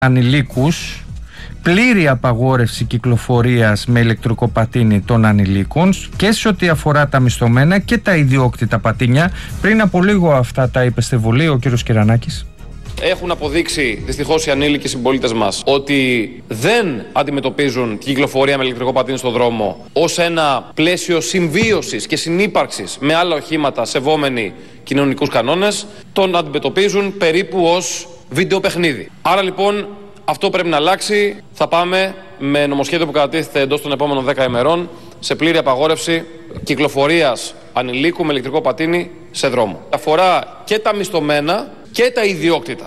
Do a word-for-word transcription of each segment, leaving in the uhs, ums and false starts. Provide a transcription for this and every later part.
ανηλίκους, πλήρη απαγόρευση κυκλοφορίας με ηλεκτρικό πατίνι των ανηλίκων και σε ό,τι αφορά τα μισθωμένα και τα ιδιόκτητα πατίνια. Πριν από λίγο αυτά τα είπε στη Βουλή ο κύριος Κυρανάκης. Έχουν αποδείξει δυστυχώς οι ανήλικοι συμπολίτες μας ότι δεν αντιμετωπίζουν την κυκλοφορία με ηλεκτρικό πατίνι στον δρόμο ως ένα πλαίσιο συμβίωσης και συνύπαρξης με άλλα οχήματα σεβόμενοι κοινωνικούς κανόνες, τον αντιμετωπίζουν περίπου ως βίντεο παιχνίδι. Άρα λοιπόν αυτό πρέπει να αλλάξει. Θα πάμε με νομοσχέδιο που κατατίθεται εντός των επόμενων δέκα ημερών σε πλήρη απαγόρευση κυκλοφορίας ανηλίκου με ηλεκτρικό πατίνι σε δρόμο. Αφορά και τα μισθωμένα και τα ιδιόκτητα.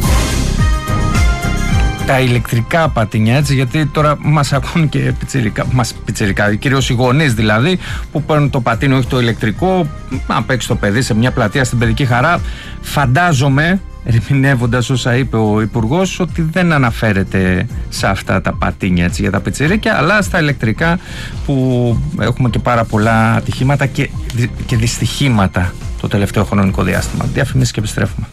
Τα ηλεκτρικά πατίνια, έτσι, γιατί τώρα μας ακούν και πιτσιρικά, μας πιτσιρικά, κυρίως οι γονείς δηλαδή, που παίρνουν το πατίνι, όχι το ηλεκτρικό, να παίξει το παιδί σε μια πλατεία στην Παιδική Χαρά. Φαντάζομαι, ερμηνεύοντας όσα είπε ο Υπουργός, ότι δεν αναφέρεται σε αυτά τα πατίνια, έτσι, για τα πιτσιρίκια, αλλά στα ηλεκτρικά που έχουμε και πάρα πολλά ατυχήματα και, και δυστυχήματα το τελευταίο χρονικό διάστημα. Διαφημίσεις και επιστρέφουμε.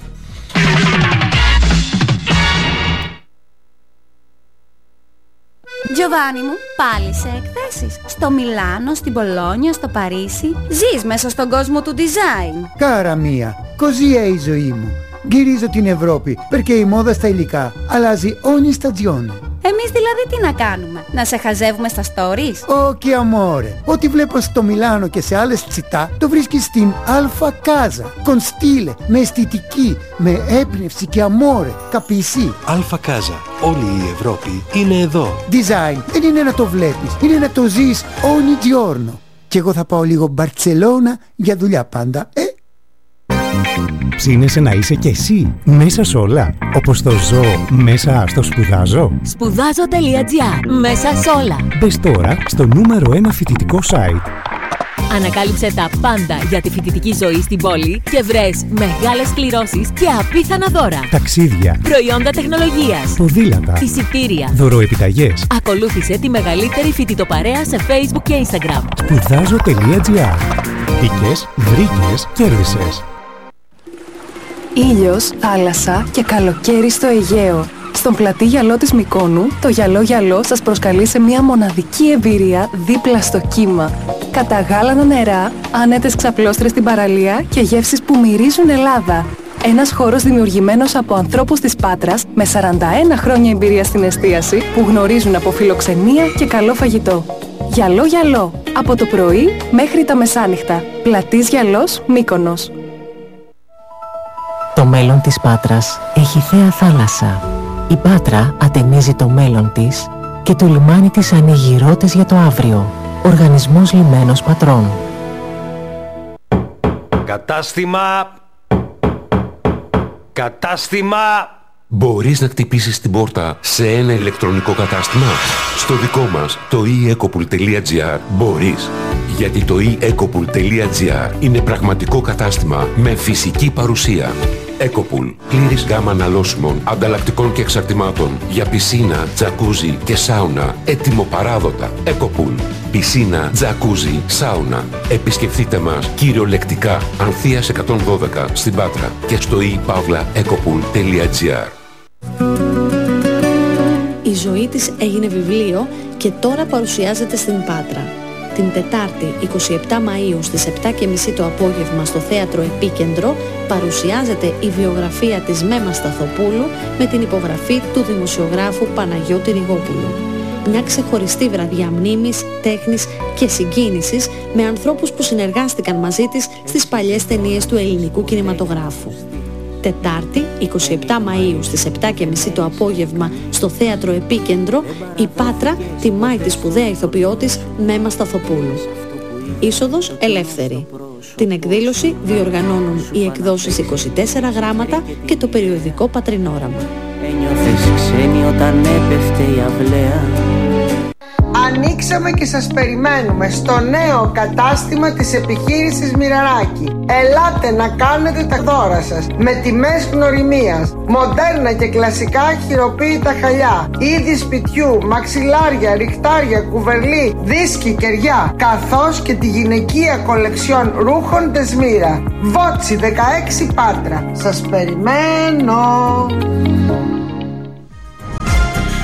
Giovanni μου, πάλι σε εκθέσεις. Στο Μιλάνο, στην Πολόνια, στο Παρίσι. Ζεις μέσα στον κόσμο του design. Κάρα μία, così è η ζωή μου. Γυρίζω την Ευρώπη, perché η μόδα στα υλικά αλλάζει ogni stagione. Εμείς δηλαδή τι να κάνουμε, να σε χαζεύουμε στα stories? Όχι, αμόρε. Ό,τι βλέπω στο Μιλάνο και σε άλλες τσιτά, το βρίσκεις στην Alfa Casa. Con stile, με αισθητική, με έμπνευση και αμόρε. Καπισί. Alfa Casa. Όλη η Ευρώπη είναι εδώ. Design δεν είναι να το βλέπεις, είναι να το ζεις ogni giorno. Και εγώ θα πάω λίγο Μπαρτσελώνα για δουλειά πάντα, ε. Ψήνεσαι να είσαι κι εσύ μέσα σ' όλα, όπως το ζω μέσα στο σπουδάζω. Σπουδάζω.gr. Μέσα σ' όλα. Μπες τώρα στο νούμερο ένα φοιτητικό site. Ανακάλυψε τα πάντα για τη φοιτητική ζωή στην πόλη και βρες μεγάλες κληρώσεις και απίθανα δώρα. Ταξίδια, προϊόντα τεχνολογίας, ποδήλατα, εισιτήρια, δωροεπιταγές. Ακολούθησε τη μεγαλύτερη φοιτητοπαρέα σε Facebook και Instagram. Σπουδάζω.gr. Μπήκες, βρήκες, κέρδισες. Ήλιος, θάλασσα και καλοκαίρι στο Αιγαίο. Στον πλατή γυαλό της Μυκόνου, το γυαλό γυαλό σας προσκαλεί σε μια μοναδική εμπειρία δίπλα στο κύμα. Καταγάλανα νερά, άνετες ξαπλώστρες στην παραλία και γεύσεις που μυρίζουν Ελλάδα. Ένας χώρος δημιουργημένος από ανθρώπους της Πάτρας με σαράντα ένα χρόνια εμπειρία στην εστίαση που γνωρίζουν από φιλοξενία και καλό φαγητό. Γυαλό γυαλό, από το πρωί μέχρι τα μεσάνυχτα. Πλατής γυαλός, Μύκονος. Το μέλλον της Πάτρας έχει θέα θάλασσα. Η Πάτρα ατενίζει το μέλλον της και το λιμάνι της ανοίγει ρότες για το αύριο. Οργανισμός Λιμένος Πατρών. Κατάστημα... Κατάστημα... Μπορείς να χτυπήσεις την πόρτα σε ένα ηλεκτρονικό κατάστημα? Στο δικό μας, το e ecopool τελεία gr, μπορείς. Γιατί το e ecopool τελεία gr είναι πραγματικό κατάστημα με φυσική παρουσία. Ecopool, πλήρης γάμα αναλώσιμων, ανταλλακτικών και εξαρτημάτων για πισίνα, τζακούζι και σάουνα, έτοιμο παράδοτα. Ecopool, πισίνα, τζακούζι, σάουνα. Επισκεφτείτε μας κυριολεκτικά Ανθείας εκατόν δώδεκα στην Πάτρα και στο e pavla ecopool τελεία gr. Η ζωή της έγινε βιβλίο και τώρα παρουσιάζεται στην Πάτρα. Την Τετάρτη εικοστή εβδόμη Μαΐου στις επτά και μισή το απόγευμα στο Θέατρο Επίκεντρο παρουσιάζεται η βιογραφία της Μέμα Σταθοπούλου με την υπογραφή του δημοσιογράφου Παναγιώτη Ριγόπουλου. Μια ξεχωριστή βραδιά μνήμης, τέχνης και συγκίνησης με ανθρώπους που συνεργάστηκαν μαζί της στις παλιές ταινίες του ελληνικού κινηματογράφου. Τετάρτη, εικοστή εβδόμη Μαΐου στις επτά και μισή το απόγευμα στο Θέατρο Επίκεντρο, η Πάτρα τιμάει τη σπουδαία ηθοποιό της Μέμα Σταθοπούλου. Είσοδος ελεύθερη. Την εκδήλωση διοργανώνουν οι εκδόσεις είκοσι τέσσερα γράμματα και το περιοδικό Πατρινόραμα. Ένιωθες ξένη όταν έπεφτε η αυλαία. Ανοίξαμε και σας περιμένουμε στο νέο κατάστημα της επιχείρησης Μοιραράκη. Ελάτε να κάνετε τα δώρα σας με τιμές γνωριμίας, μοντέρνα και κλασικά χειροποίητα χαλιά, είδη σπιτιού, μαξιλάρια, ριχτάρια, κουβερλί, δίσκοι, κεριά, καθώς και τη γυναικεία κολεξιόν ρούχων Τεσμύρα. Βότσι δεκαέξι Πάτρα. Σας περιμένω.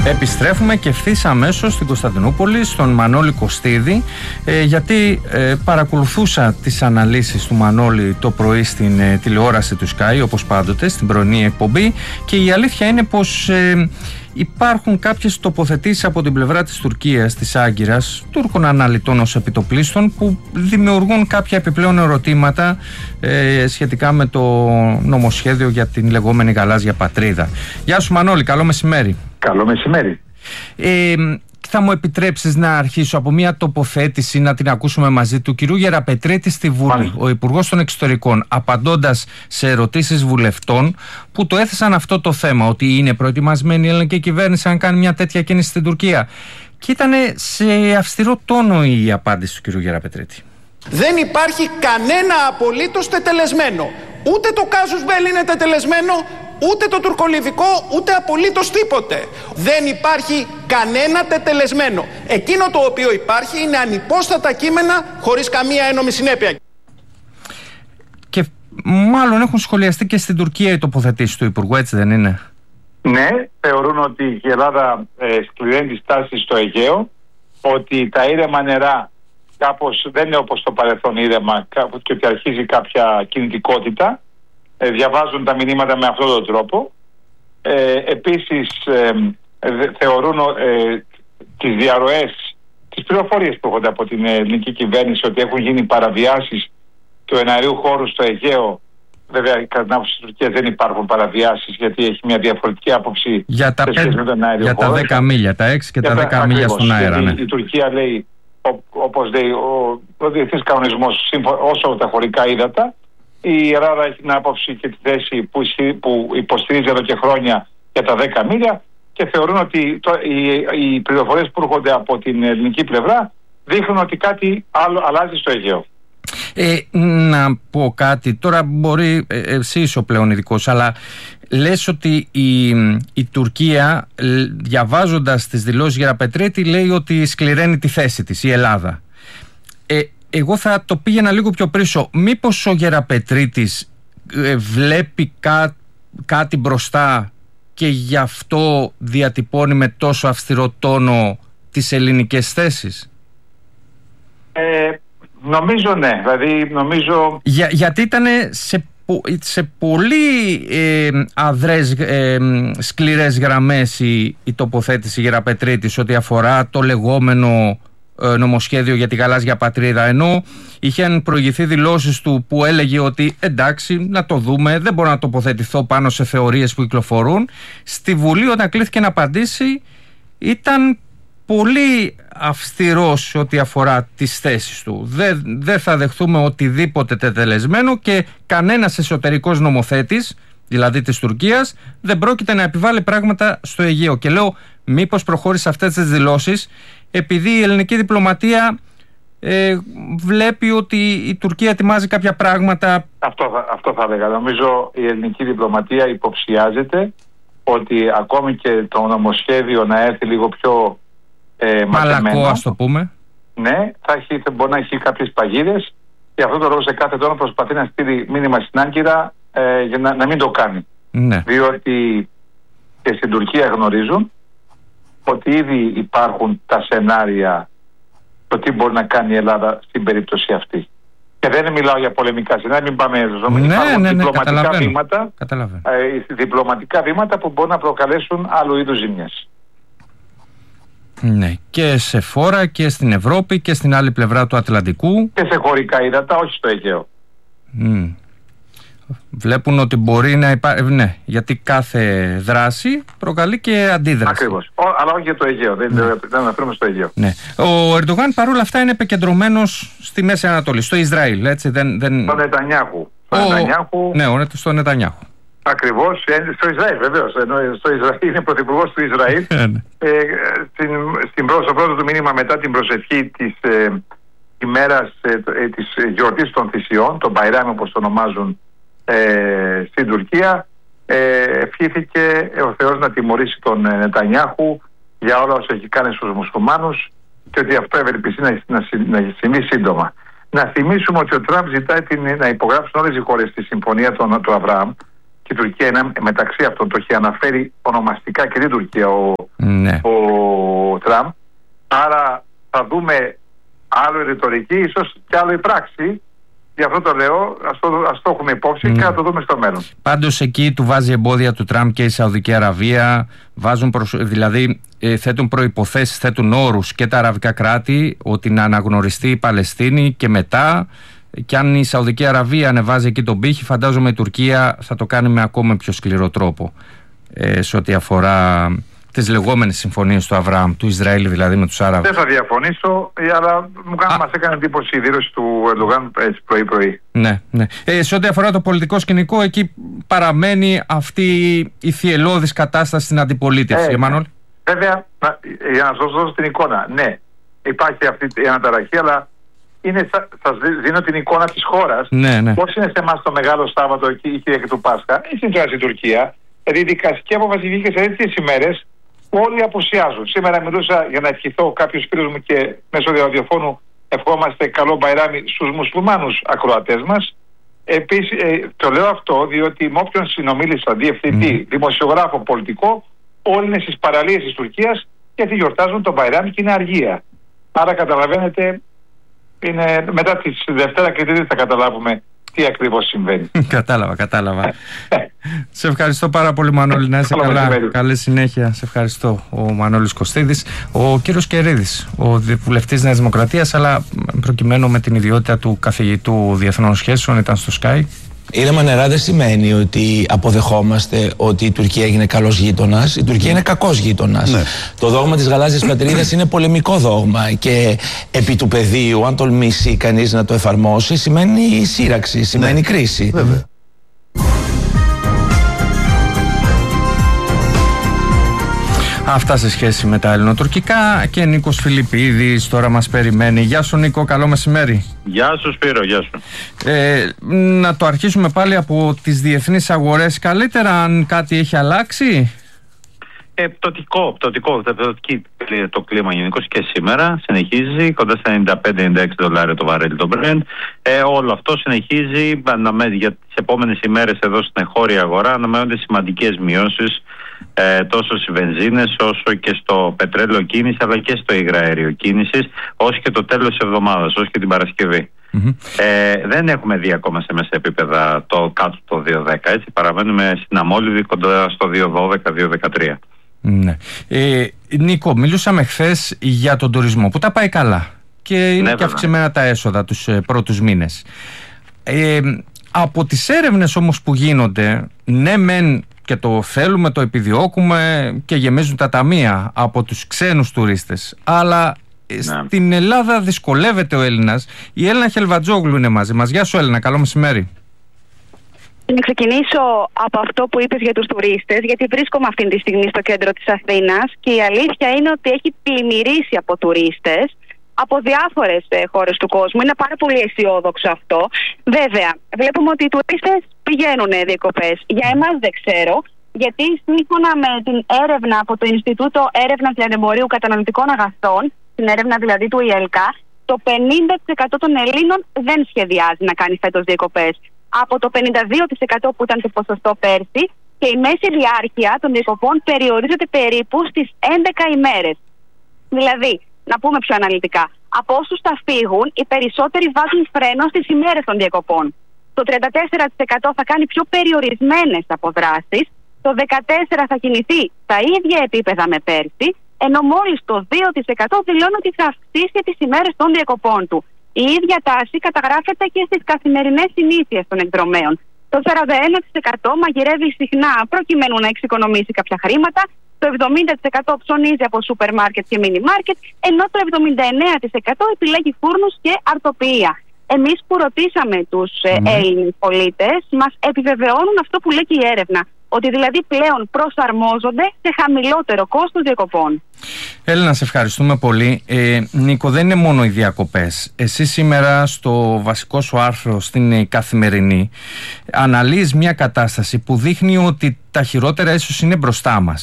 Επιστρέφουμε και ευθύς αμέσως στην Κωνσταντινούπολη, στον Μανώλη Κωστίδη, ε, γιατί ε, παρακολουθούσα τις αναλύσεις του Μανώλη το πρωί στην ε, τηλεόραση του Sky, όπως πάντοτε, στην πρωινή εκπομπή, και η αλήθεια είναι πως ε, υπάρχουν κάποιες τοποθετήσεις από την πλευρά της Τουρκίας, της Άγκυρας, Τούρκων αναλυτών ως επιτοπλίστων, που δημιουργούν κάποια επιπλέον ερωτήματα ε, σχετικά με το νομοσχέδιο για την λεγόμενη γαλάζια πατρίδα. Γεια σου Μανώλη, καλό μεσημέρι. Καλό μεσημέρι. Ε, θα μου επιτρέψεις να αρχίσω από μια τοποθέτηση, να την ακούσουμε μαζί, του κυρίου Γεραπετρίτη στη Βουλή, Μάλιστα. ο Υπουργός των Εξωτερικών, απαντώντας σε ερωτήσεις βουλευτών που το έθεσαν αυτό το θέμα, ότι είναι προετοιμασμένη η ελληνική κυβέρνηση να κάνει μια τέτοια κίνηση στην Τουρκία. Και ήταν σε αυστηρό τόνο η απάντηση του κυρίου Γεραπετρίτη. Δεν υπάρχει κανένα απολύτως τετελεσμένο. Ούτε το κάζους μπέλ είναι τετελεσμένο, ούτε το τουρκολιβικό, ούτε απολύτως τίποτε. Δεν υπάρχει κανένα τετελεσμένο. Εκείνο το οποίο υπάρχει είναι ανυπόστατα κείμενα χωρίς καμία ένομη συνέπεια. Και μάλλον έχουν σχολιαστεί και στην Τουρκία οι τοποθετήσεις του Υπουργού, έτσι δεν είναι? Ναι, θεωρούν ότι η Ελλάδα ε, σκληραίνει τη στάση στο Αιγαίο, ότι τα ήρεμα νερά κάπως δεν είναι όπως το παρελθόν ήρεμα και ότι αρχίζει κάποια κινητικότητα. Ε, διαβάζουν τα μηνύματα με αυτόν τον τρόπο. Ε, επίσης ε, ε, θεωρούν ε, τις διαρροές, τις πληροφορίες που έχονται από την ελληνική κυβέρνηση ότι έχουν γίνει παραβιάσεις του εναερίου χώρου στο Αιγαίο. Βέβαια, κατά την άποψη της Τουρκίας δεν υπάρχουν παραβιάσεις, γιατί έχει μια διαφορετική άποψη για τα, πέντε, με τον αέριο για χώρο, τα δέκα μίλια, τα έξι και τα δέκα ακριβώς, μίλια στον αέρα. Ναι. Η, η Τουρκία λέει, όπως λέει ο, ο διεθνής κανονισμός, όσο τα χωρικά ύδατα. Η Ελλάδα έχει την άποψη και τη θέση που, που υποστηρίζει εδώ και χρόνια για τα δέκα μίλια και θεωρούν ότι το, οι, οι πληροφορίες που έρχονται από την ελληνική πλευρά δείχνουν ότι κάτι άλλο αλλάζει στο Αιγαίο. Ε, να πω κάτι, τώρα μπορεί ε, εσύ είσαι ο πλέον ειδικός, αλλά λες ότι η, η Τουρκία, διαβάζοντας τις δηλώσεις Γεραπετρίτη, λέει ότι σκληραίνει τη θέση της η Ελλάδα. Ε, Εγώ θα το πήγαινα λίγο πιο πίσω. Μήπως ο Γεραπετρίτης ε, βλέπει κά, κάτι μπροστά και γι' αυτό διατυπώνει με τόσο αυστηρό τόνο τις ελληνικές θέσεις? Ε, νομίζω ναι. Δηλαδή νομίζω... Για, γιατί ήταν σε, σε πολύ ε, αδρές ε, σκληρές γραμμές η, η τοποθέτηση Γεραπετρίτης ό,τι αφορά το λεγόμενο νομοσχέδιο για τη γαλάζια πατρίδα, ενώ είχαν προηγηθεί δηλώσεις του που έλεγε ότι εντάξει, να το δούμε, δεν μπορώ να τοποθετηθώ πάνω σε θεωρίες που κυκλοφορούν. Στη Βουλή, όταν κλήθηκε να απαντήσει, ήταν πολύ αυστηρός ό,τι αφορά τις θέσεις του. Δεν, δεν θα δεχθούμε οτιδήποτε τετελεσμένο και κανένας εσωτερικός νομοθέτης, δηλαδή της Τουρκίας, δεν πρόκειται να επιβάλλει πράγματα στο Αιγαίο. Και λέω, μήπως προχώρησε αυτές τις δηλώσεις επειδή η ελληνική διπλωματία ε, βλέπει ότι η Τουρκία ετοιμάζει κάποια πράγματα. Αυτό θα, αυτό θα έλεγα. Νομίζω η ελληνική διπλωματία υποψιάζεται ότι ακόμη και το νομοσχέδιο να έρθει λίγο πιο ε, μαλακό, ας το πούμε. Ναι, θα, έχει, θα μπορεί να έχει κάποιες παγίδες και αυτό το λόγο σε κάθε τόνο προσπαθεί να στείλει μήνυμα στην Άγκυρα ε, για να, να μην το κάνει. Ναι. Διότι και στην Τουρκία γνωρίζουν ότι ήδη υπάρχουν τα σενάρια το τι μπορεί να κάνει η Ελλάδα στην περίπτωση αυτή. Και δεν μιλάω για πολεμικά σενάρια, μην πάμε εδώ. Ναι, υπάρχουν ναι, ναι, διπλωματικά, βήματα, ε, διπλωματικά βήματα που μπορούν να προκαλέσουν άλλου είδους ζημιές. Ναι, και σε φόρα και στην Ευρώπη και στην άλλη πλευρά του Ατλαντικού. Και σε χωρικά ύδατα, όχι στο Αιγαίο. Mm. Βλέπουν ότι μπορεί να υπάρχει. Ναι, γιατί κάθε δράση προκαλεί και αντίδραση. Ακριβώς. Ο, αλλά όχι για το Αιγαίο. Δεν, ναι. δεν αναφέρουμε στο Αιγαίο. Ναι. Ο Ερντογάν παρόλα αυτά είναι επικεντρωμένος στη Μέση Ανατολή, στο Ισραήλ. Έτσι, δεν, δεν... Στο Νετανιάχου. Ο... Νετανιάχου... Ναι, ο... στο Νετανιάχου. Ακριβώς. Στο Ισραήλ, βεβαίως. Στο Ισραήλ είναι πρωθυπουργός του Ισραήλ. ε, στην, στην πρώτο, στο πρώτο του μήνυμα μετά την προσευχή της ε, ημέρας ε, της γιορτής των θυσιών, τον Μπαϊράμ όπως το ονομάζουν Ε, στην Τουρκία, ε, ευχήθηκε ο Θεός να τιμωρήσει τον ε, Νετανιάχου για όλα όσα έχει κάνει στους μουσουλμάνους και ότι αυτό ευελπιστεί να, να, να συμβεί σύντομα. Να θυμίσουμε ότι ο Τραμπ ζητάει την, να υπογράψουν όλες οι χώρες τη συμφωνία του, του Αβραάμ και η Τουρκία είναι μεταξύ αυτών. Το έχει αναφέρει ονομαστικά και την Τουρκία ο, ναι. ο Τραμπ. Άρα θα δούμε άλλο η ρητορική, ίσως και άλλο η πράξη. Γι' αυτό το λέω, ας το, ας το έχουμε υπόψη mm. και θα το δούμε στο μέλλον. Πάντως εκεί του βάζει εμπόδια του Τραμπ και η Σαουδική Αραβία, βάζουν προσ... δηλαδή ε, θέτουν προϋποθέσεις, θέτουν όρους και τα αραβικά κράτη ότι να αναγνωριστεί η Παλαιστίνη και μετά, και αν η Σαουδική Αραβία ανεβάζει εκεί τον πύχη, φαντάζομαι η Τουρκία θα το κάνει με ακόμα πιο σκληρό τρόπο ε, σε ό,τι αφορά τις λεγόμενες συμφωνίες του Αβραάμ, του Ισραήλ δηλαδή με τους Άραβες. Δεν θα διαφωνήσω, αλλά μου κάνει, μας έκανε εντύπωση η δήλωση του Ερντογάν πρωί-πρωί. Ναι, ναι. Ε, σε ό,τι αφορά το πολιτικό σκηνικό, εκεί παραμένει αυτή η θυελλώδης κατάσταση στην αντιπολίτευση. Ε, Μανώλη. Βέβαια, για να σας δώσω την εικόνα, ναι, υπάρχει αυτή η αναταραχή, αλλά είναι, σας δίνω την εικόνα της χώρας. Ναι, ναι. Πώς είναι σε εμάς το Μεγάλο Σάββατο και η Κυριακή του Πάσχα, έτσι είναι στην Τουρκία. Δηλαδή, η δικαστική απόφαση βγήκε σε τέτοιες ημέρες. Όλοι απουσιάζουν. Σήμερα μιλούσα για να ευχηθώ κάποιους φίλους μου και μέσω ραδιοφώνου ευχόμαστε καλό Μπαϊράμι στους μουσουλμάνους ακροατές μας. Επίσης, ε, το λέω αυτό διότι με όποιον συνομίλησα, διευθυντή, mm. δημοσιογράφο, πολιτικό, όλοι είναι στις παραλίες της Τουρκίας γιατί γιορτάζουν τον Μπαϊράμι και είναι αργία. Άρα καταλαβαίνετε, είναι, μετά τη Δευτέρα και Τρίτη θα καταλάβουμε τι ακριβώς συμβαίνει. Κατάλαβα, κατάλαβα. Σε ευχαριστώ πάρα πολύ, Μανώλη. Να είσαι καλά. Καλή συνέχεια. Σε ευχαριστώ. Ο Μανώλης Κωστίδης. Ο κύριος Κερίδης, ο βουλευτής Νέας Δημοκρατίας, αλλά προκειμένου με την ιδιότητα του καθηγητού διεθνών σχέσεων, ήταν στο Sky. Ήρεμα νερά δεν σημαίνει ότι αποδεχόμαστε ότι η Τουρκία έγινε καλός γείτονας. Η Τουρκία είναι κακός γείτονας. Ναι. Το δόγμα της γαλάζιας πατρίδας είναι πολεμικό δόγμα και επί του πεδίου, αν τολμήσει κανείς να το εφαρμόσει, σημαίνει σύραξη, σημαίνει ναι. κρίση. Βέβαια. Αυτά σε σχέση με τα ελληνοτουρκικά. Και Νίκος Φιλιππίδης τώρα μας περιμένει. Γεια σου Νίκο, καλό μεσημέρι. Γεια σου Σπύρο, γεια σου. Ε, να το αρχίσουμε πάλι από τις διεθνείς αγορές. Καλύτερα, αν κάτι έχει αλλάξει. Ε, πτωτικό, πτωτικό, το κλίμα γενικώς και σήμερα συνεχίζει κοντά στα ενενήντα πέντε ενενήντα έξι δολάρια το βαρέλι το Brent. Ε, όλο αυτό συνεχίζει για τις επόμενες ημέρες εδώ στην εγχώρια αγορά. Αναμένονται σημαντικές μειώσεις ε, τόσο στις βενζίνες όσο και στο πετρέλαιο κίνηση αλλά και στο υγραέριο κίνησης όσο και το τέλος της εβδομάδας, όσο και την Παρασκευή. Mm-hmm. Ε, δεν έχουμε δει ακόμα σε μέσα επίπεδα το κάτω το δύο δέκα, έτσι παραμένουμε στην αμόλυβη κοντά στο δύο δώδεκα δύο δεκατρία. Ναι. Ε, Νίκο, μιλούσαμε χθες για τον τουρισμό που τα πάει καλά και είναι ναι, και αυξημένα τα έσοδα τους ε, πρώτους μήνες. Ε, από τις έρευνες όμως που γίνονται, ναι μεν και το θέλουμε, το επιδιώκουμε και γεμίζουν τα ταμεία από τους ξένους τουρίστες, αλλά ναι. στην Ελλάδα δυσκολεύεται ο Έλληνας. Η Έλληνα Χελβατζόγλου είναι μαζί μας. Γεια σου Έλληνα, καλό μεσημέρι. Να ξεκινήσω από αυτό που είπες για τους τουρίστες, γιατί βρίσκομαι αυτή τη στιγμή στο κέντρο της Αθήνας και η αλήθεια είναι ότι έχει πλημμυρίσει από τουρίστες από διάφορες ε, χώρες του κόσμου. Είναι πάρα πολύ αισιόδοξο αυτό. Βέβαια, βλέπουμε ότι οι τουρίστες πηγαίνουν διακοπές. Για εμάς δεν ξέρω, γιατί σύμφωνα με την έρευνα από το Ινστιτούτο Έρευνας Λιανεμπορίου Καταναλωτικών Αγαθών, την έρευνα δηλαδή του ΙΕΛΚΑ, το πενήντα τοις εκατό των Ελλήνων δεν σχεδιάζει να κάνει φέτος διακοπές. Από το πενήντα δύο τοις εκατό που ήταν το ποσοστό πέρσι, και η μέση διάρκεια των διακοπών περιορίζεται περίπου στις έντεκα ημέρες. Δηλαδή, να πούμε πιο αναλυτικά, από όσους θα φύγουν, οι περισσότεροι βάζουν φρένο στις ημέρες των διακοπών. Το τριάντα τέσσερα τοις εκατό θα κάνει πιο περιορισμένες αποδράσεις, το δεκατέσσερα τοις εκατό θα κινηθεί στα ίδια επίπεδα με πέρσι, ενώ μόλις το δύο τοις εκατό δηλώνει ότι θα αυξήσει τις ημέρες των διακοπών του. Η ίδια τάση καταγράφεται και στις καθημερινές συνήθειες των εκδρομέων. Το σαράντα ένα τοις εκατό μαγειρεύει συχνά προκειμένου να εξοικονομήσει κάποια χρήματα, το εβδομήντα τοις εκατό ψωνίζει από σούπερ μάρκετ και μίνι μάρκετ, ενώ το εβδομήντα εννέα τοις εκατό επιλέγει φούρνους και αρτοποιεία. Εμείς που ρωτήσαμε τους mm. Έλληνες πολίτες, μας επιβεβαιώνουν αυτό που λέει και η έρευνα, ότι δηλαδή πλέον προσαρμόζονται σε χαμηλότερο κόστος διακοπών. Έλληνα, σε ευχαριστούμε πολύ. Ε, Νίκο, δεν είναι μόνο οι διακοπές. Εσύ σήμερα στο βασικό σου άρθρο στην Καθημερινή αναλύεις μια κατάσταση που δείχνει ότι τα χειρότερα ίσως είναι μπροστά μας.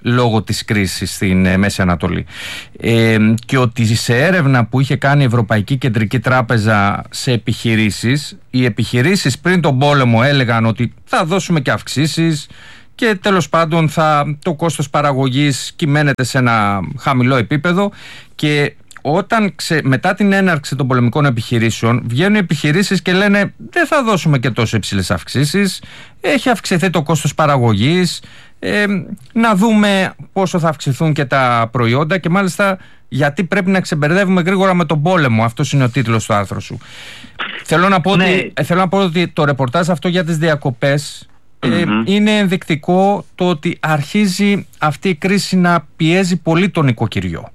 λόγω της κρίσης στην ε, Μέση Ανατολή. Ε, και ότι σε έρευνα που είχε κάνει η Ευρωπαϊκή Κεντρική Τράπεζα σε επιχειρήσεις, οι επιχειρήσεις πριν τον πόλεμο έλεγαν ότι θα δώσουμε και αυξήσεις και τέλος πάντων θα, το κόστος παραγωγής κυμαίνεται σε ένα χαμηλό επίπεδο, και όταν ξε, μετά την έναρξη των πολεμικών επιχειρήσεων βγαίνουν οι επιχειρήσεις και λένε δεν θα δώσουμε και τόσο υψηλές αυξήσεις, έχει αυξηθεί το κόστος παραγωγής, ε, να δούμε πόσο θα αυξηθούν και τα προϊόντα, και μάλιστα γιατί πρέπει να ξεμπερδεύουμε γρήγορα με τον πόλεμο. Αυτός είναι ο τίτλος του άρθρου σου. Θέλω να πω, ναι. ότι, θέλω να πω ότι το ρεπορτάζ αυτό για τις διακοπές ε, mm-hmm. είναι ενδεικτικό το ότι αρχίζει αυτή η κρίση να πιέζει πολύ τον οικοκυριό.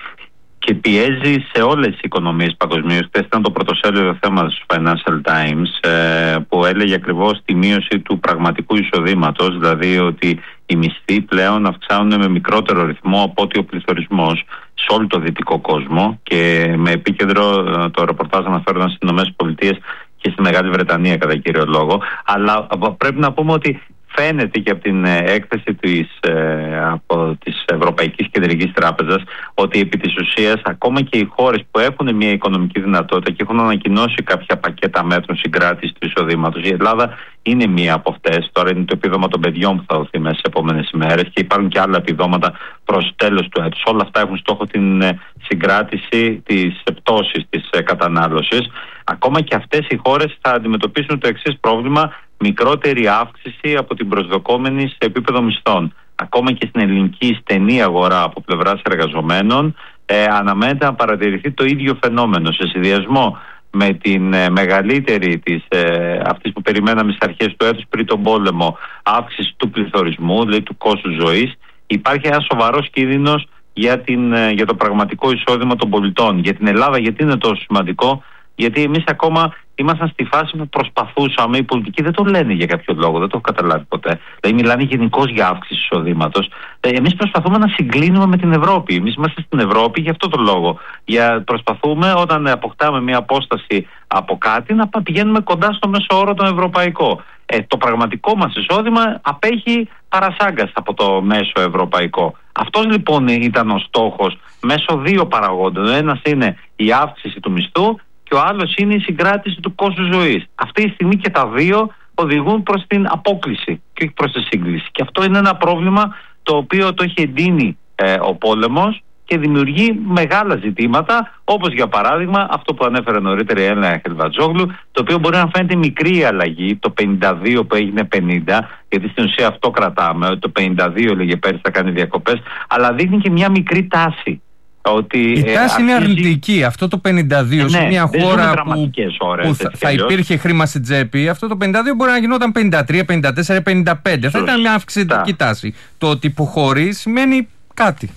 Και πιέζει σε όλες τις οικονομίες παγκοσμίως. Χθες ήταν το πρωτοσέλιδο θέμα του Financial Times ε, που έλεγε ακριβώς τη μείωση του πραγματικού εισοδήματος, δηλαδή ότι οι μισθοί πλέον αυξάνουν με μικρότερο ρυθμό από ότι ο πληθωρισμός σε όλο το δυτικό κόσμο, και με επίκεντρο το ρεπορτάζ αναφέρονταν στις ΗΠΑ και στη Μεγάλη Βρετανία κατά κύριο λόγο. Αλλά πρέπει να πούμε ότι φαίνεται και από την έκθεση της, ε, από της Ευρωπαϊκής Κεντρικής Τράπεζας ότι επί της ουσίας ακόμα και οι χώρες που έχουν μια οικονομική δυνατότητα και έχουν ανακοινώσει κάποια πακέτα μέτρων συγκράτησης του εισοδήματος, η Ελλάδα είναι μία από αυτές. Τώρα είναι το επίδομα των παιδιών που θα δοθεί μέσα στις επόμενες ημέρες, και υπάρχουν και άλλα επιδόματα προς τέλος του έτους. Όλα αυτά έχουν στόχο την συγκράτηση της πτώσης της κατανάλωσης. Ακόμα και αυτές οι χώρες θα αντιμετωπίσουν το εξής πρόβλημα: μικρότερη αύξηση από την προσδοκόμενη σε επίπεδο μισθών. Ακόμα και στην ελληνική στενή αγορά από πλευράς εργαζομένων ε, αναμένεται να παρατηρηθεί το ίδιο φαινόμενο, σε συνδυασμό με την ε, μεγαλύτερη της, ε, αυτής που περιμέναμε στις αρχές του έτους πριν τον πόλεμο, αύξηση του πληθωρισμού, δηλαδή του κόστους ζωής. Υπάρχει ένας σοβαρός κίνδυνος για, την, ε, για το πραγματικό εισόδημα των πολιτών. Για την Ελλάδα γιατί είναι τόσο σημαντικό? Γιατί εμείς ακόμα ήμασταν στη φάση που προσπαθούσαμε, οι πολιτικοί δεν το λένε για κάποιο λόγο, δεν το έχω καταλάβει ποτέ. Δηλαδή, μιλάνε γενικώς για αύξηση εισοδήματος. Εμείς προσπαθούμε να συγκλίνουμε με την Ευρώπη. Εμείς είμαστε στην Ευρώπη για αυτό το λόγο. Για, προσπαθούμε όταν αποκτάμε μια απόσταση από κάτι να πηγαίνουμε κοντά στο μέσο όρο τον ευρωπαϊκό. Ε, το πραγματικό μας εισόδημα απέχει παρασάγκας από το μέσο ευρωπαϊκό. Αυτός λοιπόν ήταν ο στόχος μέσω δύο παραγόντων. Ένας είναι η αύξηση του μισθού και ο άλλος είναι η συγκράτηση του κόστους ζωής. Αυτή τη στιγμή και τα δύο οδηγούν προς την απόκλιση και όχι προς τη σύγκληση. Και αυτό είναι ένα πρόβλημα το οποίο το έχει εντείνει ε, ο πόλεμος και δημιουργεί μεγάλα ζητήματα, όπως για παράδειγμα αυτό που ανέφερε νωρίτερα η Έλληνα Χελβατζόγλου, το οποίο μπορεί να φαίνεται μικρή αλλαγή, το πενήντα δύο που έγινε πενήντα, γιατί στην ουσία αυτό κρατάμε, ότι το πενήντα δύο έλεγε πέρυσι θα κάνει διακοπές, αλλά δείχνει και μια μικρή τάση. Ότι, η τάση ε, αρχίζει... είναι αρνητική. Αυτό το πενήντα δύο ε, σε ναι, μια χώρα που, ώρες, που θα, θα υπήρχε χρήμα στην τσέπη, αυτό το πενήντα δύο μπορεί να γινόταν πενήντα τρία, πενήντα τέσσερα, πενήντα πέντε. Θα ήταν μια αυξητική τάση. Το ότι υποχωρεί σημαίνει κάτι.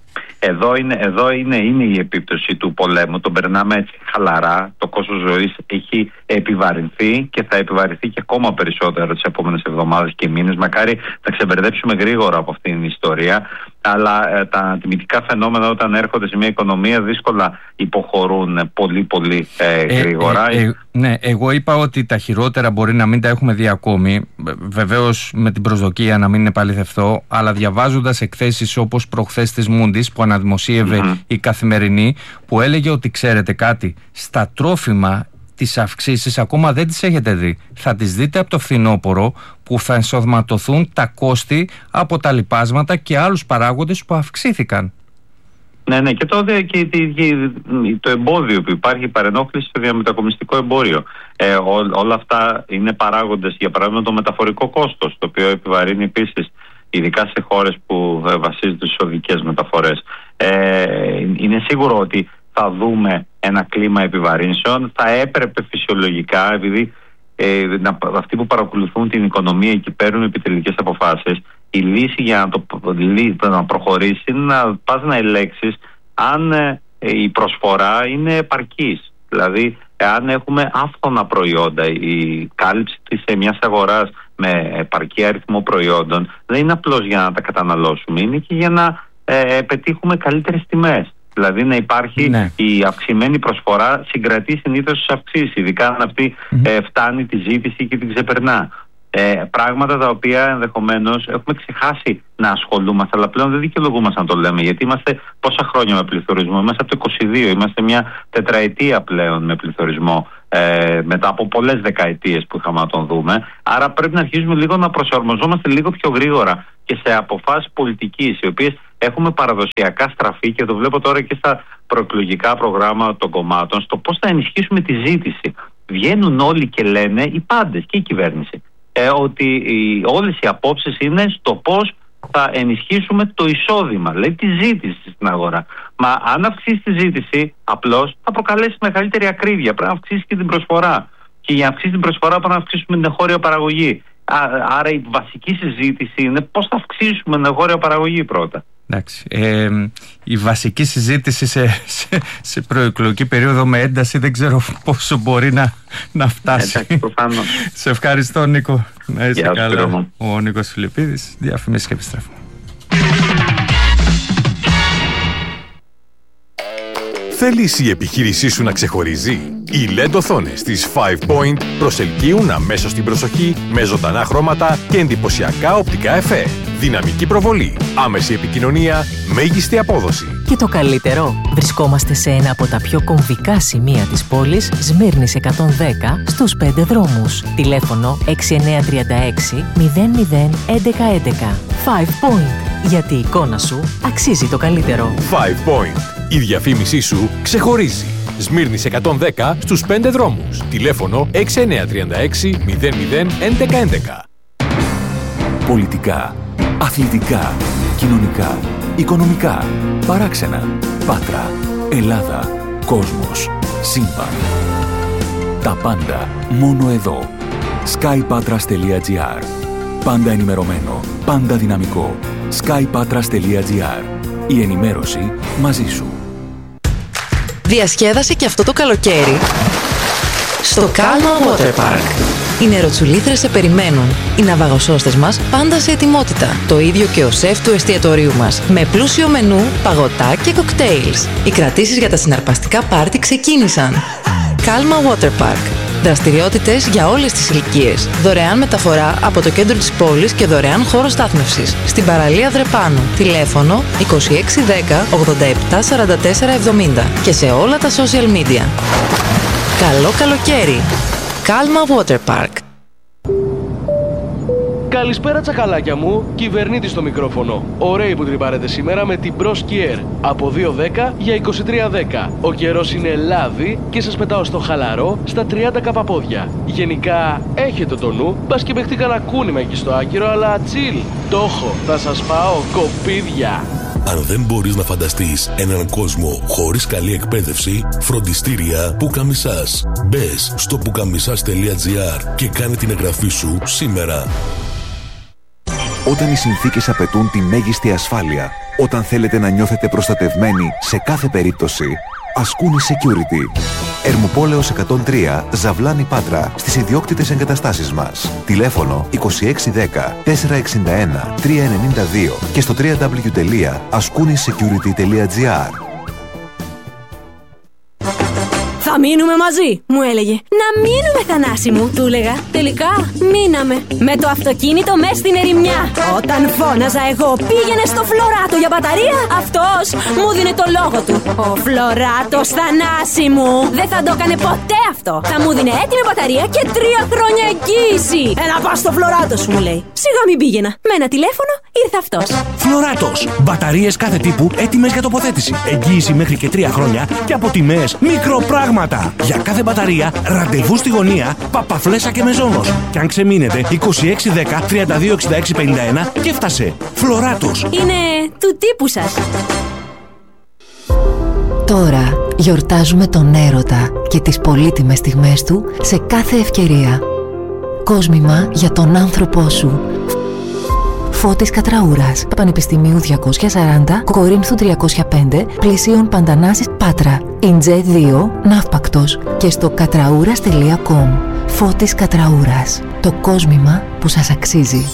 Εδώ, είναι, εδώ είναι, είναι η επίπτωση του πολέμου. Τον περνάμε έτσι χαλαρά. Το κόστος ζωής έχει επιβαρυνθεί και θα επιβαρυνθεί και ακόμα περισσότερο τις επόμενες εβδομάδες και μήνες. Μακάρι να ξεμπερδέψουμε γρήγορα από αυτήν την ιστορία. Αλλά ε, τα τιμητικά φαινόμενα όταν έρχονται σε μια οικονομία δύσκολα υποχωρούν πολύ πολύ ε, γρήγορα. Ε, ε, ε, ναι, εγώ είπα ότι τα χειρότερα μπορεί να μην τα έχουμε δει ακόμη. Βεβαίως με την προσδοκία να μην επαληθευτώ, αλλά διαβάζοντας εκθέσεις όπως προχθές της Moody's που αναδημοσίευε mm-hmm. η Καθημερινή, που έλεγε ότι ξέρετε κάτι, στα τρόφιμα τις αυξήσεις ακόμα δεν τις έχετε δει. Θα τις δείτε από το φθινόπωρο, που θα ενσωματωθούν τα κόστη από τα λιπάσματα και άλλους παράγοντες που αυξήθηκαν. Ναι, ναι, και το, και, και, και το εμπόδιο που υπάρχει, η παρενόχληση στο διαμετακομιστικό εμπόριο. Ε, ό, όλα αυτά είναι παράγοντες, για παράδειγμα το μεταφορικό κόστος, το οποίο επιβαρύνει επίσης, ειδικά σε χώρες που βασίζονται στις οδικές μεταφορές. Ε, είναι σίγουρο ότι θα δούμε ένα κλίμα επιβαρύνσεων. Θα έπρεπε φυσιολογικά, επειδή ε, να, αυτοί που παρακολουθούν την οικονομία και παίρνουν επιτελικές αποφάσεις, η λύση για να, το, να προχωρήσει είναι να πας να ελέγξεις αν ε, η προσφορά είναι επαρκής. Δηλαδή, αν έχουμε άφθονα προϊόντα, η κάλυψη της μιας αγοράς με επαρκή αριθμό προϊόντων δεν είναι απλώς για να τα καταναλώσουμε, είναι και για να ε, πετύχουμε καλύτερες τιμές. Δηλαδή να υπάρχει ναι. η αυξημένη προσφορά συγκρατεί συνήθως τις αυξήσεις, ειδικά αν αυτή mm-hmm. ε, φτάνει τη ζήτηση και την ξεπερνά. Ε, πράγματα τα οποία ενδεχομένως έχουμε ξεχάσει να ασχολούμαστε, αλλά πλέον δεν δικαιολογούμαστε να το λέμε, γιατί είμαστε πόσα χρόνια με πληθωρισμό? Είμαστε από το είκοσι δύο, είμαστε μια τετραετία πλέον με πληθωρισμό, ε, μετά από πολλές δεκαετίες που είχαμε να τον δούμε. Άρα πρέπει να αρχίσουμε λίγο να προσαρμοζόμαστε λίγο πιο γρήγορα και σε αποφάσεις πολιτικής, οι οποίες έχουμε παραδοσιακά στραφεί, και το βλέπω τώρα και στα προεκλογικά προγράμματα των κομμάτων, στο πώς θα ενισχύσουμε τη ζήτηση. Βγαίνουν όλοι και λένε, οι πάντες και η κυβέρνηση, ε, ότι οι, όλες οι απόψεις είναι στο πώς θα ενισχύσουμε το εισόδημα, δηλαδή τη ζήτηση στην αγορά. Μα αν αυξήσει τη ζήτηση, απλώς θα προκαλέσει μεγαλύτερη ακρίβεια. Πρέπει να αυξήσει και την προσφορά. Και για να αυξήσει την προσφορά πρέπει να αυξήσουμε την εγχώρια παραγωγή. Άρα η βασική συζήτηση είναι πώς θα αυξήσουμε την εγχώρια παραγωγή πρώτα. Εντάξει. Ε, η βασική συζήτηση σε, σε, σε προεκλογική περίοδο με ένταση δεν ξέρω πόσο μπορεί να, να φτάσει. Εντάξει, προφανώς. Σε ευχαριστώ, Νίκο. Να είσαι Γεια καλά. σου, Ο Νίκος Φιλιππίδης, διαφημίσεις και επιστρέφουμε. Θέλεις η επιχείρησή σου να ξεχωρίζει? Οι ελ ι ντι οθόνες της Five Point προσελκύουν αμέσως την προσοχή με ζωντανά χρώματα και εντυπωσιακά οπτικά εφέ. Δυναμική προβολή, άμεση επικοινωνία, μέγιστη απόδοση. Και το καλύτερο, βρισκόμαστε σε ένα από τα πιο κομβικά σημεία της πόλης, Σμύρνης εκατόν δέκα, στους πέντε δρόμους. Τηλέφωνο έξι εννιά τρία έξι μηδέν μηδέν έντεκα έντεκα. Five Point. Γιατί η εικόνα σου αξίζει το καλύτερο. Five Point. Η διαφήμισή σου ξεχωρίζει. Σμύρνης εκατόν δέκα στους πέντε δρόμους. Τηλέφωνο έξι εννιά τρία έξι μηδέν μηδέν έντεκα έντεκα. Πολιτικά, αθλητικά, κοινωνικά, οικονομικά, παράξενα, Πάτρα, Ελλάδα, κόσμος, σύμπαν. Τα πάντα μόνο εδώ. skypatras τελεία gr. Πάντα ενημερωμένο, πάντα δυναμικό. skypatras τελεία gr. Η ενημέρωση μαζί σου. Διασκέδασε και αυτό το καλοκαίρι στο Calma Water Park. Οι νεροτσουλήθρες σε περιμένουν. Οι ναυαγοσώστες μας πάντα σε ετοιμότητα. Το ίδιο και ο σεφ του εστιατορίου μας. Με πλούσιο μενού, παγωτά και κοκτέιλς. Οι κρατήσεις για τα συναρπαστικά πάρτι ξεκίνησαν. Calma Water Park. Δραστηριότητες για όλες τις ηλικίες. Δωρεάν μεταφορά από το κέντρο της πόλης και δωρεάν χώρο στάθμευσης. Στην παραλία Δρεπάνου. Τηλέφωνο είκοσι έξι δέκα ογδόντα επτά σαράντα τέσσερα εβδομήντα και σε όλα τα social media. Καλό καλοκαίρι! Calma Water Park. Καλησπέρα τσακαλάκια μου, κυβερνήτης στο μικρόφωνο. Ωραίοι που τρυπάρετε σήμερα με την Pro Skier. Από δύο δέκα για είκοσι τρία δέκα. Ο καιρός είναι λάδι και σας πετάω στο χαλαρό στα τριάντα καπαπόδια. Γενικά έχετε το νου, μπας και παιχτεί κανένα κούνημα εκεί στο άκυρο, αλλά chill. Το έχω, θα σας πάω κοπίδια. Αν δεν μπορείς να φανταστείς έναν κόσμο χωρίς καλή εκπαίδευση, φροντιστήρια Πουκαμισάς. Μπες στο πουκαμισάς τελεία gr και κάνε την εγγραφή σου σήμερα. Όταν οι συνθήκες απαιτούν τη μέγιστη ασφάλεια, όταν θέλετε να νιώθετε προστατευμένοι σε κάθε περίπτωση, Ασκούνη Security. Ερμοπόλεως εκατόν τρία, Ζαβλάνη Πάτρα, στις ιδιόκτητες εγκαταστάσεις μας. Τηλέφωνο είκοσι έξι δέκα τετρακόσια εξήντα ένα τριακόσια ενενήντα δύο και στο double-u double-u double-u τελεία ασκούνη security τελεία gr. Θα μείνουμε μαζί, μου έλεγε. Να μείνουμε, Θανάση μου, του έλεγα. Τελικά μείναμε. Με το αυτοκίνητο μες στην ερημιά. Όταν φώναζα εγώ πήγαινε στο Φλωράτο για μπαταρία, αυτός μου δίνε το λόγο του. Ο Φλωράτος, Θανάση μου, δεν θα το έκανε ποτέ αυτό. Θα μου δίνε έτοιμη μπαταρία και τρία χρόνια εγγύηση. Έλα πας στο Φλωράτο σου, μου λέει. Σιγά μην πήγαινα. Με ένα τηλέφωνο ήρθε αυτός. Φλωράτος. Μπαταρίες κάθε τύπου έτοιμες για τοποθέτηση. Εγγύηση μέχρι και τρία χρόνια και από τιμές μικροπράγματα. Για κάθε μπαταρία, ραντεβού στη γωνία, Παπαφλέσσα και Μεζόνος. Και αν ξεμείνετε, είκοσι έξι δέκα τριάντα δύο εξήντα έξι πενήντα ένα και φτάσε. Φλωράτος. Είναι του τύπου σας. Τώρα γιορτάζουμε τον έρωτα και τις πολύτιμες στιγμές του σε κάθε ευκαιρία. Κόσμημα για τον άνθρωπό σου. Φώτης Κατραούρας, Πανεπιστημίου διακόσια σαράντα, Κορίνθου τριακόσια πέντε, Πλησίων Παντανάσης, Πάτρα. Ιντζέ δύο, Ναύπακτος και στο κατραούρας τελεία κομ. Φώτης Κατραούρας, το κόσμημα που σας αξίζει.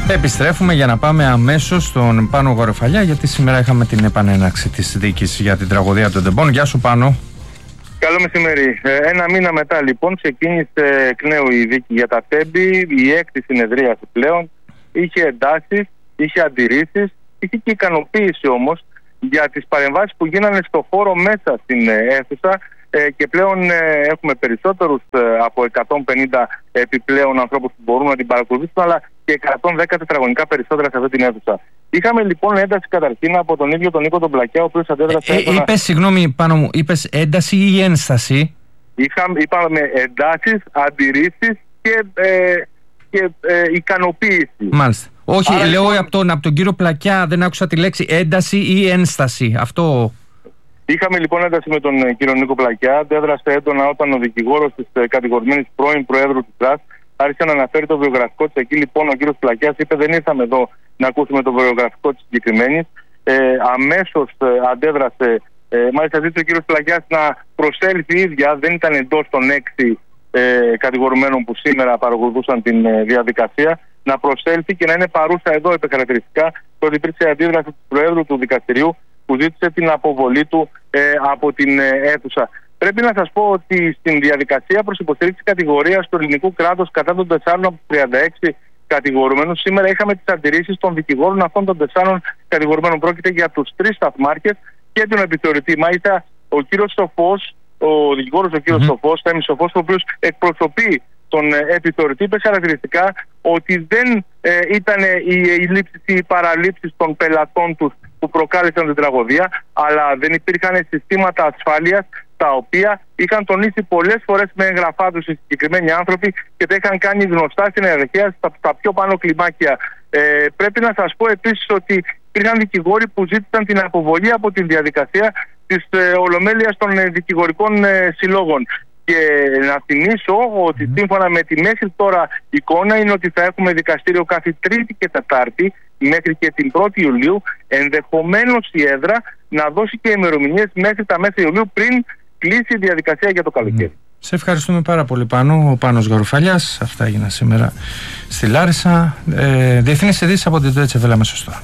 Επιστρέφουμε για να πάμε αμέσως στον Πάνο Γοροφαλιά, γιατί σήμερα είχαμε την επανέναρξη της δίκης για την τραγωδία των Τεμπών. Γεια σου, Πάνο. Καλό μεσημέρι. Ένα μήνα μετά λοιπόν ξεκίνησε εκ νέου η δίκη για τα Τέμπη, η έκτη συνεδρίαση πλέον. Είχε εντάσεις, είχε αντιρρήσεις, είχε και ικανοποίηση όμως για τις παρεμβάσεις που γίνανε στο χώρο μέσα στην αίθουσα και πλέον έχουμε περισσότερους από εκατόν πενήντα επιπλέον ανθρώπους που μπορούν να την παρακολουθήσουν, αλλά και εκατόν δέκα τετραγωνικά περισσότερα σε αυτή την αίθουσα. Είχαμε λοιπόν ένταση καταρχήν από τον ίδιο τον Νίκο τον Πλακιά, ο οποίος αντέδρασε. Ε, είπες, συγγνώμη, Πάνο μου, είπες ένταση ή ένσταση? Είχαμε, είπαμε εντάσεις, αντιρρήσεις και, ε, και ε, ικανοποίηση. Μάλιστα. Όχι, Άρα, λέω λοιπόν, από τον, από τον κύριο Πλακιά, δεν άκουσα τη λέξη ένταση ή ένσταση. Αυτό. Είχαμε λοιπόν ένταση με τον κύριο Νίκο Πλακιά. Αντέδρασε έντονα όταν ο δικηγόρος της κατηγορημένης πρώην Προέδρου του ΤΡΑΣ άρχισε να αναφέρει το βιογραφικό της. Εκεί λοιπόν ο κύριος Πλακιάς είπε: δεν ήρθαμε εδώ να ακούσουμε το βιογραφικό της συγκεκριμένης. Ε, αμέσως ε, αντέδρασε. Ε, μάλιστα ζήτησε ο κύριος Πλακιάς να προσέλθει η ίδια. Δεν ήταν εντός των έξι ε, κατηγορουμένων που σήμερα παρακολουθούσαν την ε, διαδικασία. Να προσέλθει και να είναι παρούσα εδώ, είπε χαρακτηριστικά ότι υπήρξε αντίδραση του Προέδρου του Δικαστηρίου που ζήτησε την αποβολή του ε, από την ε, αίθουσα. Πρέπει να σας πω ότι στην διαδικασία προς υποστήριξη κατηγορίας του ελληνικού κράτους κατά των τεσσάρων από τους τριάντα έξι κατηγορουμένους, σήμερα είχαμε τις αντιρρήσεις των δικηγόρων αυτών των τεσσάρων κατηγορουμένων. Πρόκειται για τους τρεις σταθμάρχες και τον επιθεωρητή. Μάλιστα, ο κύριος Σοφός, ο δικηγόρος ο κύριος mm-hmm. Σοφός, Θέμης Σοφός, ο οποίος εκπροσωπεί τον ε, επιθεωρητή, είπε χαρακτηριστικά ότι δεν ε, ήταν οι, οι λήψεις ή οι παραλήψεις των πελατών τους που προκάλεσαν την τραγωδία, αλλά δεν υπήρχαν συστήματα ασφάλειας τα οποία είχαν τονίσει πολλές φορές με εγγραφά τους οι συγκεκριμένοι άνθρωποι και τα είχαν κάνει γνωστά στην ιεραρχία στα, στα πιο πάνω κλιμάκια. Ε, πρέπει να σας πω επίσης ότι υπήρχαν δικηγόροι που ζήτησαν την αποβολή από τη διαδικασία της ε, ολομέλειας των ε, δικηγορικών ε, συλλόγων. Και να θυμίσω ότι mm. σύμφωνα με τη μέχρι τώρα εικόνα είναι ότι θα έχουμε δικαστήριο κάθε Τρίτη και Τετάρτη μέχρι και την πρώτη Ιουλίου, ενδεχομένως η έδρα να δώσει και ημερομηνίες μέχρι τα μέσα Ιουλίου πριν κλείσει η διαδικασία για το καλοκαίρι. Mm. Σε ευχαριστούμε πάρα πολύ, Πάνο. Ο Πάνος Γαρουφαλιάς. Αυτά έγιναν σήμερα στη Λάρισα. Ε, Διεθνείς ειδήσεις από την Deutsche Welle αμέσως τώρα.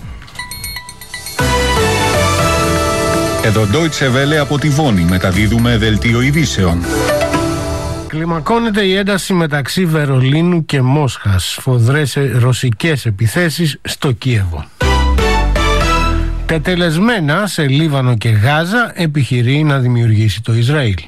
Εδώ Deutsche Welle από τη Βόνη μεταδίδουμε δελτίο ειδήσεων. Κλιμακώνεται η ένταση μεταξύ Βερολίνου και Μόσχας. Σφοδρές ρωσικές επιθέσεις στο Κίεβο. Τετελεσμένα σε Λίβανο και Γάζα επιχειρεί να δημιουργήσει το Ισραήλ.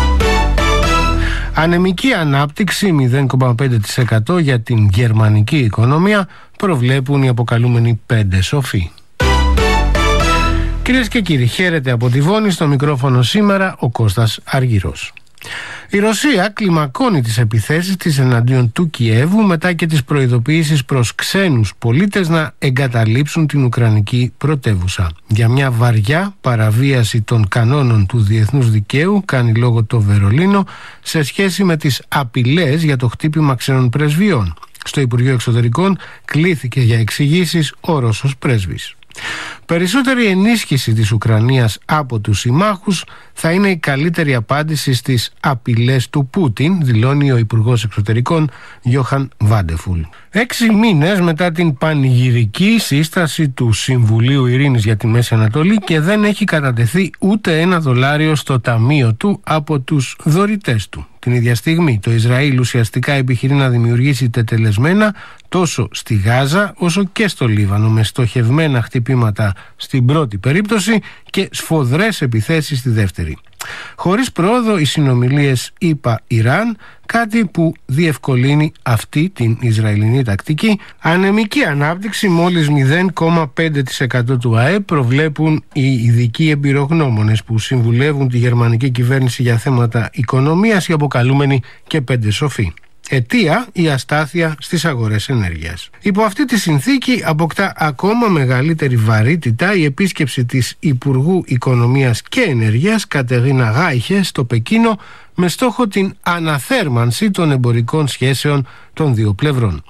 Ανεμική ανάπτυξη μηδέν κόμμα πέντε τοις εκατό για την γερμανική οικονομία προβλέπουν οι αποκαλούμενοι πέντε σοφοί. Κυρίες και κύριοι, χαίρετε από τη Βόνη, στο μικρόφωνο σήμερα ο Κώστας Αργυρός. Η Ρωσία κλιμακώνει τις επιθέσεις της εναντίον του Κιέβου μετά και τις προειδοποιήσεις προς ξένους πολίτες να εγκαταλείψουν την Ουκρανική πρωτεύουσα. Για μια βαριά παραβίαση των κανόνων του διεθνούς δικαίου κάνει λόγο το Βερολίνο σε σχέση με τις απειλές για το χτύπημα ξένων πρεσβειών. Στο Υπουργείο Εξωτερικών κλήθηκε για εξηγήσεις ο Ρώσος πρέσβης. Περισσότερη ενίσχυση της Ουκρανίας από τους συμμάχους θα είναι η καλύτερη απάντηση στις απειλές του Πούτιν, δηλώνει ο Υπουργός Εξωτερικών Γιόχαν Βάντεφουλ. Έξι μήνες μετά την πανηγυρική σύσταση του Συμβουλίου Ειρήνης για τη Μέση Ανατολή και δεν έχει κατατεθεί ούτε ένα δολάριο στο ταμείο του από τους δωρητές του. Την ίδια στιγμή το Ισραήλ ουσιαστικά επιχειρεί να δημιουργήσει τετελεσμένα τόσο στη Γάζα όσο και στο Λίβανο, με στοχευμένα χτυπήματα στην πρώτη περίπτωση και σφοδρές επιθέσεις στη δεύτερη. Χωρίς πρόοδο οι συνομιλίες ΗΠΑ-Ιράν, κάτι που διευκολύνει αυτή την Ισραηλινή τακτική. Ανεμική ανάπτυξη μόλις μηδέν κόμμα πέντε τοις εκατό του ΑΕΠ προβλέπουν οι ειδικοί εμπειρογνώμονες που συμβουλεύουν τη γερμανική κυβέρνηση για θέματα οικονομίας, οι αποκαλούμενοι και πέντε σοφοί. Αιτία η αστάθεια στις αγορές ενέργειας. Υπό αυτή τη συνθήκη αποκτά ακόμα μεγαλύτερη βαρύτητα η επίσκεψη της Υπουργού Οικονομίας και Ενέργειας Κατερίνα Γάιχε στο Πεκίνο με στόχο την αναθέρμανση των εμπορικών σχέσεων των δύο πλευρών.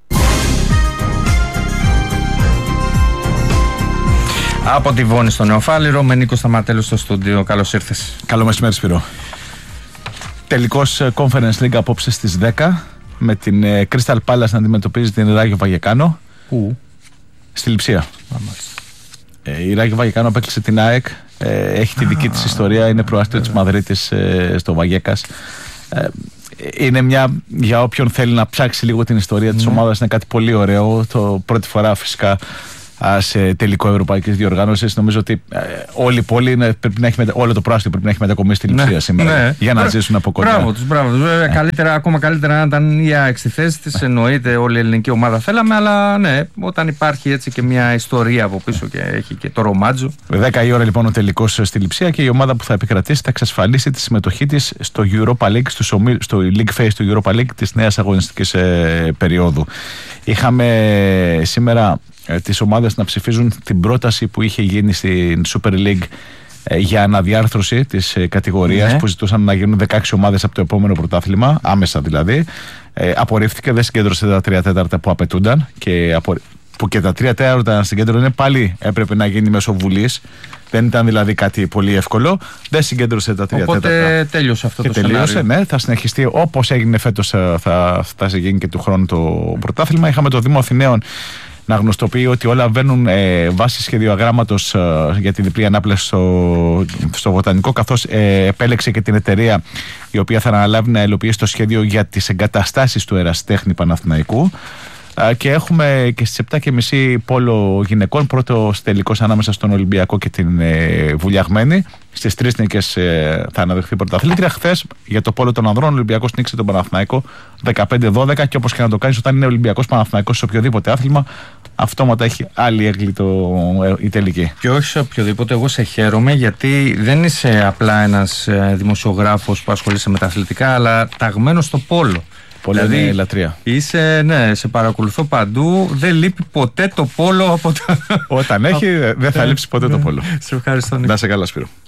Από τη Βόνη στο Νεοφάλιρο με Νίκο Σταματέλου στο στούντιο. Καλώς ήρθες. Καλό μεσημέρι, Σπύρο. Τελικός Conference League απόψε στις δέκα με την Crystal Palace να αντιμετωπίζει την Ράγιο Βαγεκάνο. Πού? Στη Λειψία. Ε, η Ράγιο Βαγεκάνο απέκλεισε την ΑΕΚ. Ε, έχει τη δική της ιστορία. Είναι προάστιο της Μαδρίτης ε, στο Βαγέκας. Ε, είναι μια, για όποιον θέλει να ψάξει λίγο την ιστορία της ομάδας, είναι κάτι πολύ ωραίο. Το πρώτη φορά φυσικά σε τελικό ευρωπαϊκής διοργάνωσης. Νομίζω ότι ε, όλη η πόλη είναι, πρέπει να έχει μετα... όλο το πράσινο πρέπει να έχει μετακομίσει στη Λειψία ναι, σήμερα ναι. για να Μπρα... ζήσουν από κοντά. Μπράβο τους, μπράβο τους. Βέβαια, ναι. καλύτερα, ακόμα καλύτερα να ήταν η ΑΕΚ στη θέση της. Ναι. Εννοείται όλη η ελληνική ομάδα θέλαμε, αλλά ναι, όταν υπάρχει έτσι και μια ιστορία από πίσω και έχει και το ρομάτζο. δέκα η ώρα λοιπόν ο τελικός στη Λειψία και η ομάδα που θα επικρατήσει θα εξασφαλίσει τη συμμετοχή της στο Europa League, στο, στο League Phase του Europa League της νέας αγωνιστικής ε, περίοδου. Είχαμε σήμερα τις ομάδες να ψηφίζουν την πρόταση που είχε γίνει στην Super League ε, για αναδιάρθρωση της ε, κατηγορίας ναι. που ζητούσαν να γίνουν δεκαέξι ομάδες από το επόμενο πρωτάθλημα, άμεσα δηλαδή. Ε, απορρίφθηκε, δεν συγκέντρωσε τα τρία τέταρτα που απαιτούνταν και απο... που και τα τρία τέταρτα να συγκέντρωνε πάλι έπρεπε να γίνει μέσω βουλής. Δεν ήταν δηλαδή κάτι πολύ εύκολο. Δεν συγκέντρωσε τα τρία τέταρτα. Οπότε τέλειωσε αυτό και το τελείωσε, σενάριο. Ναι, θα συνεχιστεί όπως έγινε φέτος, θα, θα γίνει και του χρόνου το πρωτάθλημα. Είχαμε το Δήμο Αθηναίων να γνωστοποιεί ότι όλα βαίνουν ε, βάσει σχεδιογράμματος ε, για την διπλή ανάπλαση στο, στο Βοτανικό, καθώς ε, επέλεξε και την εταιρεία η οποία θα αναλάβει να υλοποιήσει το σχέδιο για τις εγκαταστάσεις του Ερασιτέχνη Παναθηναϊκού. Ε, και έχουμε και στις επτά και μισή πόλο γυναικών, πρώτος τελικός ανάμεσα στον Ολυμπιακό και την ε, Βουλιαγμένη. Στις τρεις νίκες ε, θα αναδειχθεί πρωταθλήτρια. Χθες για το πόλο των ανδρών ο Ολυμπιακός νίκησε τον Παναθηναϊκό δεκαπέντε δώδεκα και όπως και να το κάνεις όταν είναι Ολυμπιακός Παναθηναϊκός σε οποιοδήποτε άθλημα, αυτόματα έχει άλλη έγκλη το, η τελική. Και όχι σε οποιοδήποτε, εγώ σε χαίρομαι γιατί δεν είσαι απλά ένας δημοσιογράφος που ασχολείσαι με τα αθλητικά, αλλά ταγμένος στο πόλο. Πολύ δηλαδή, είναι λατρεία. Είσαι, ναι, σε παρακολουθώ παντού. Δεν λείπει ποτέ το πόλο από τα... Όταν έχει, δεν θα λείψει ποτέ το πόλο. Σε ευχαριστώ. Να σε καλά, Σπύρο.